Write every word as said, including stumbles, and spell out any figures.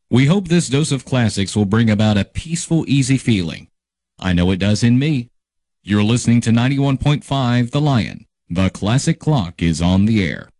We hope this dose of classics will bring about a peaceful, easy feeling. I know it does in me. You're listening to ninety-one point five The Lion. The Classic Clock is on the air.